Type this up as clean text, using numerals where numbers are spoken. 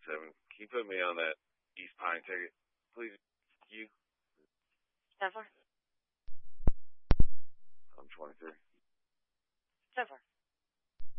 7. Can you put me on that East Pine ticket, please? You. 10-4.